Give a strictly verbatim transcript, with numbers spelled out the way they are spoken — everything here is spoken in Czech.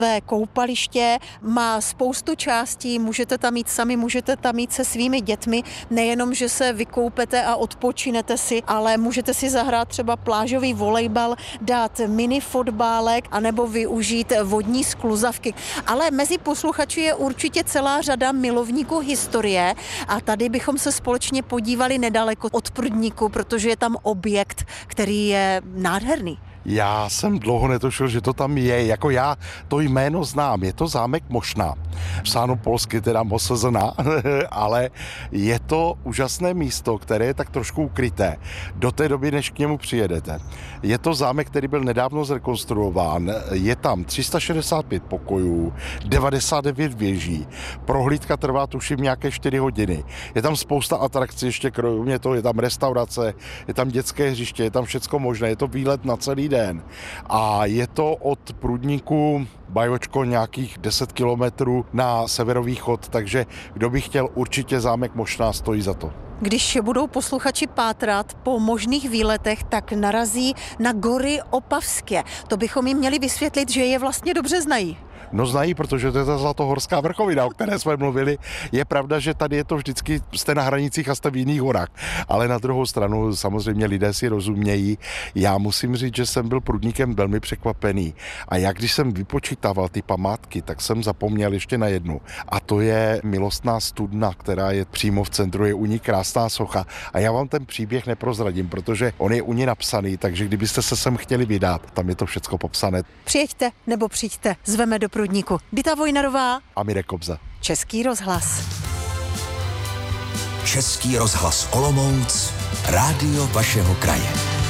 koupaliště, má spoustu částí, můžete tam jít sami, můžete tam jít se svými dětmi, nejenom, že se vykoupete a odpočinete si, ale můžete si zahrát třeba plážový volejbal, dát mini fotbálek, anebo využít vodní skluzavky. Ale mezi posluchači je určitě celá řada milovníků historie a tady bychom se společně podívali nedaleko od Prudníku, protože je tam objekt, který je nádherný. Já jsem dlouho netušil, že to tam je, jako já to jméno znám, je to zámek Mošna, psáno polsky, teda Mosezna, ale je to úžasné místo, které je tak trošku ukryté do té doby, než k němu přijedete. Je to zámek, který byl nedávno zrekonstruován, je tam tři sta šedesát pět pokojů, devadesát devět věží, prohlídka trvá tuším nějaké čtyři hodiny, je tam spousta atrakcí, ještě kromě toho je tam restaurace, je tam dětské hřiště, je tam všecko možné, je to výlet na celý den. A je to od Prudníku Bajočko nějakých deset kilometrů na severovýchod, takže kdo by chtěl, určitě zámek Mošna stojí za to. Když budou posluchači pátrat po možných výletech, tak narazí na Gory Opavské. To bychom jim měli vysvětlit, že je vlastně dobře znají. No znají, protože to je ta Zlatohorská vrchovina, o které jsme mluvili. Je pravda, že tady je to vždycky, jste na hranicích a jste v jiných horách. Ale na druhou stranu samozřejmě lidé si rozumějí. Já musím říct, že jsem byl Prudníkem velmi překvapený. A jak když jsem vypočítával ty památky, tak jsem zapomněl ještě na jednu. A to je milostná studna, která je přímo v centru, je u ní krásná socha. A já vám ten příběh neprozradím, protože on je u ní napsaný, takže kdybyste se sem chtěli vydat, tam je to všecko popsané. Přijeďte nebo přijďte, zveme do Prudníku. Dita Vojnarová a Mirek Kobza. Český rozhlas. Český rozhlas Olomouc, rádio vašeho kraje.